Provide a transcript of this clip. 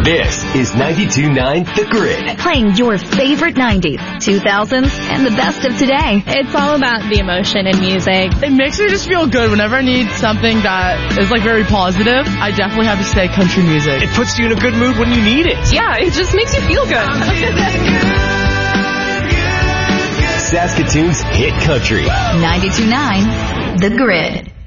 This is 92.9 The Grid. Playing your favorite 90s, 2000s, and the best of today. It's all about the emotion in music. It makes me just feel good whenever I need something that is like very positive. I definitely have to say country music. It puts you in a good mood when you need it. Yeah, it just makes you feel good. Saskatoon's hit country. 92.9 The Grid.